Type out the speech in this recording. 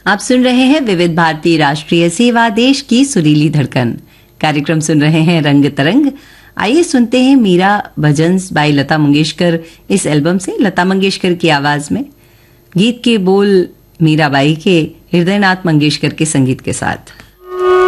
आप सुन रहे हैं विविध भारती राष्ट्रीय सेवा, देश की सुरीली धड़कन। कार्यक्रम सुन रहे हैं रंग तरंग। आइए सुनते हैं मीरा भजन्स बाय लता मंगेशकर, इस एल्बम से लता मंगेशकर की आवाज में। गीत के बोल मीराबाई के, हृदयनाथ मंगेशकर के संगीत के साथ।